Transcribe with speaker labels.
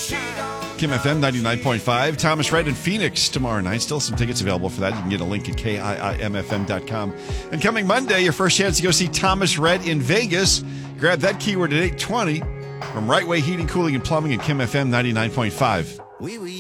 Speaker 1: Kim FM 99.5. Thomas Rhett in Phoenix tomorrow night. Still some tickets available for that. You can get a link at KIIMFM.com. And coming Monday, your first chance to go see Thomas Rhett in Vegas. Grab that keyword at 8:20 from Right Way Heating, Cooling, and Plumbing at Kim FM 99.5.